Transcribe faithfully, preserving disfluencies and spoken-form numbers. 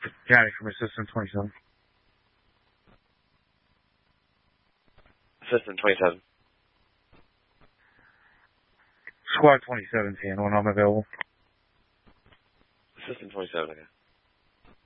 County from Assistant twenty-seven. Assistant twenty-seven. Squad twenty-seven, ten, when I'm available. Assistant twenty-seven, okay.